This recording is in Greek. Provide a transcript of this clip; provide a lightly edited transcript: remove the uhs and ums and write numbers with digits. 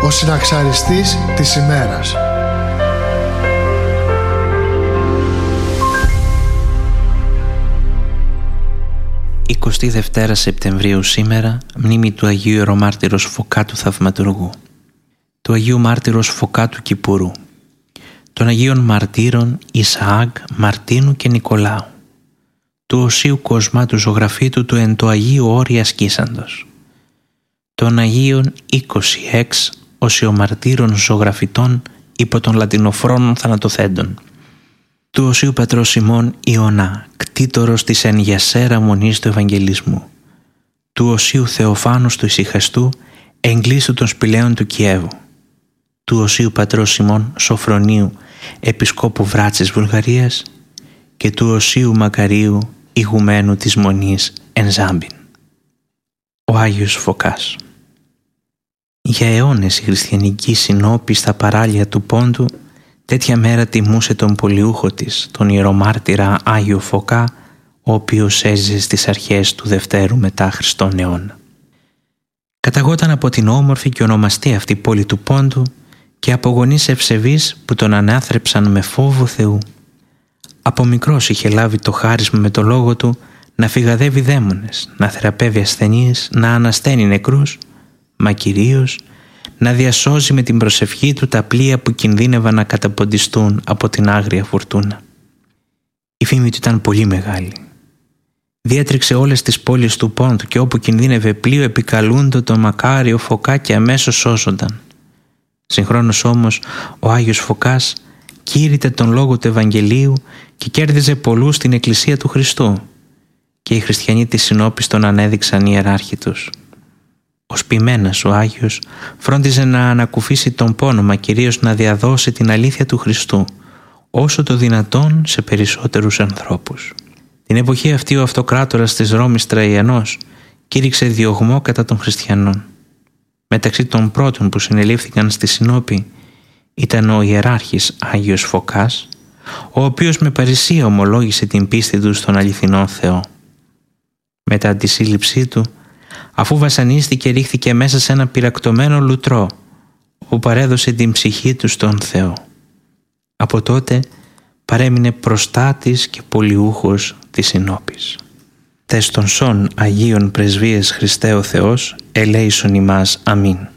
ο συναξαριστής της ημέρας. Η 22 Σεπτεμβρίου σήμερα, μνήμη του Αγίου Ιερομάρτυρος Φωκά του Θαυματουργού, του Αγίου Μάρτυρος Φωκά του Κυπουρού, των Αγίων Μαρτύρων Ισαάκ, Μαρτίνου και Νικολάου, του Οσίου Κοσμά του Ζωγραφίτου του εν το Αγίου Όρη ασκήσαντος, των Αγίων 26 Οσιομαρτύρων Ζωγραφιτών υπό των Λατινοφρόνων θανατοθέντων, του Οσίου Πατρός Σιμών Ιωνά, κτήτορος της εν Γιασέρα Μονής του Ευαγγελισμού, του Οσίου Θεοφάνους του Ησυχαστού, εγκλήστου των Σπηλαίων του Κιέβου, του Οσίου Πατρός Σιμών Σοφρονίου, Επισκόπου Βράτσης Βουλγαρίας και του Οσίου Μακαρίου, ηγουμένου της Μονής εν Ζάμπιν. Ο Άγιος Φωκάς. Για αιώνες η χριστιανική συνόπη στα παράλια του Πόντου τέτοια μέρα τιμούσε τον πολιούχο της, τον ιερομάρτυρα Άγιο Φωκά, ο οποίος έζησε στις αρχές του Δευτέρου μετά Χριστόν αιώνα. Καταγόταν από την όμορφη και ονομαστή αυτή πόλη του Πόντου και από γονείς ευσεβείς που τον ανάθρεψαν με φόβο Θεού. Από μικρός είχε λάβει το χάρισμα με το λόγο του να φυγαδεύει δαίμονες, να θεραπεύει ασθενείς, να ανασταίνει νεκρούς, μα κυρίως να διασώζει με την προσευχή του τα πλοία που κινδύνευαν να καταποντιστούν από την άγρια φουρτούνα. Η φήμη του ήταν πολύ μεγάλη. Διέτρεξε όλες τις πόλεις του Πόντου και όπου κινδύνευε πλοίο επικαλούντο τον μακάριο Φωκά και αμέσως σώζονταν. Συγχρόνως όμως ο Άγιος Φωκάς κήρυτε τον λόγο του Ευαγγελίου και κέρδιζε πολλούς στην Εκκλησία του Χριστού και οι χριστιανοί της συνόπης τον ανέδειξαν ιεράρχη τους. Ως ποιμένας ο Άγιος φρόντιζε να ανακουφίσει τον πόνο, μα κυρίως να διαδώσει την αλήθεια του Χριστού όσο το δυνατόν σε περισσότερους ανθρώπους. Την εποχή αυτή ο αυτοκράτορας της Ρώμης Τραϊανός κήρυξε διωγμό κατά των χριστιανών. Μεταξύ των πρώτων που συνελήφθηκαν στη συνόπη ήταν ο ιεράρχης Άγιος Φωκάς, ο οποίος με παρησία ομολόγησε την πίστη του στον αληθινό Θεό. Μετά τη σύλληψή του, αφού βασανίστηκε, ρίχθηκε μέσα σε ένα πυρακτωμένο λουτρό, όπου παρέδωσε την ψυχή του στον Θεό. Από τότε παρέμεινε προστάτης και πολιούχος της συνόπης. Τες των σών Αγίων Πρεσβείες Χριστέ ο Θεός, ελέησον ημάς. Αμήν.